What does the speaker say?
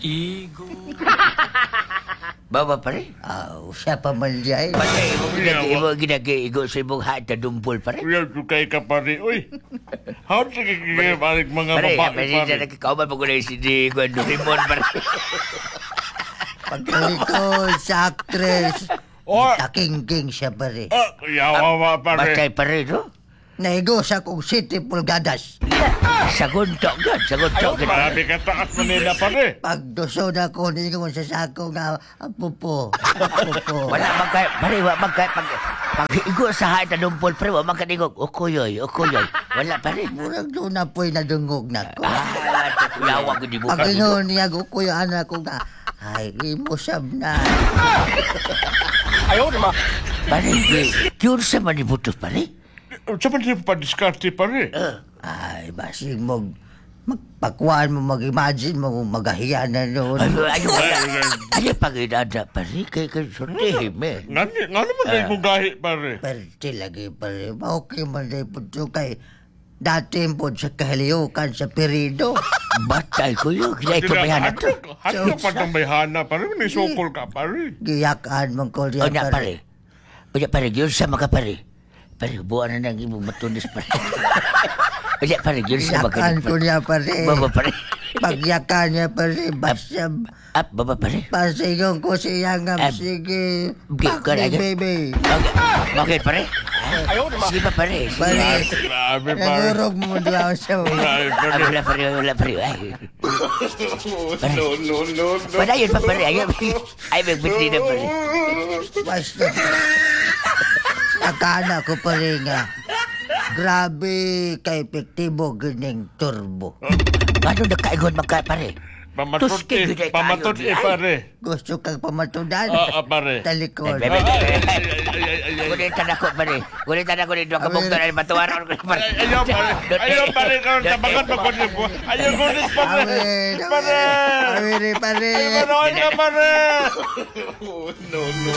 Igo. Baba pare. Siya pa man diyan. Pare, mo ginag-igo sa imong hata dumpol pare. Uy, kay ka pare, uy. How to balik mga Pare, babae pare, pare? nakikauman mo ko na si Doraemon pare. Pagkali ko sa actress, Oh, taking-king siya pare. yawa pare. Batay pare, no? Naigo sa kong City Pulgadas. Saguntok gan, saguntok gan. Marami ka taas Manila pare. Pagduso na ko, nigo sa sako nga apupo. Apupo. Wala magkay, pare, wala magkay, pag-igo sa hata dumpol pare, wala magkanigog, ukuyoy. Wala pare. Murag doon na po'y nadungog na ko. Yawa ko di mo. Pag inon niya ko yung anak ko nga, ay, imo sab na. Ayaw naman. Pare, yun sa manibutos pare. Sa man siya pa-diskarte pare. Ay, basig mo, magpakuan mo, mag-imagine mo, magahiya na noon. Ano pag-inada pare, kay sundihin me. Nga naman na yung gahi pare. Perte lagi pare, okay man na ipudyo kay dati po sa kahaliukan sa perido. Batay ko yun, kaya ito may hanap to. Hadyo pa itong bayhana pare. May sukol ka pare. Giyakaan mong ko O diyan na pare. pare. O na pare, yun sa mga pare. Pare, buwan na nang imong matunis pare. O na pare, yun sa mga Giyakan ko niya pare. Baba pare. Pagyakan niya pare, basta Up, baba pare. pasigong ko siya nga, sige, pakli baby. Okay pare. Ayaw naman. Sige pa pare. Sige. Pare, Grabe pare. nagurog mo daw siya. Grabe pare. Wala pare. Ay. No. Wala yun pa pare. Ay, magbitli na pare. Basta, akala ko pare nga, grabe ka-epektibo ganing turbo. Ano nakaigon magka pare? Pamatot Tuski, eh. gudai Pamatot tayo, eh ay. pare. Gusto kang pamatudan? Pare. Talikod. Bebe, Gulitan ako pare. Gulitan ako ni Dua Kabukto na matuwaran ko pare. Ayaw pare. Kung tabangan pa ko niyo po. Ayaw gunit pare. Awe, Pare. awe, pare. Ayaw ka pare. No.